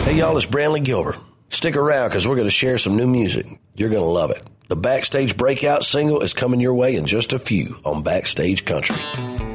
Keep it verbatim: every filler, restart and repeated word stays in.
Hey, y'all, it's Brantley Gilbert. Stick around because we're going to share some new music. You're going to love it. The Backstage Breakout single is coming your way in just a few on Backstage Country.